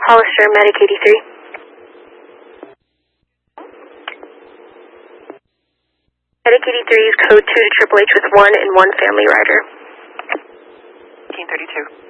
Hollister, Medic 83. Medic 83 is code 2 to Triple H with 1 and 1 family rider. 1832.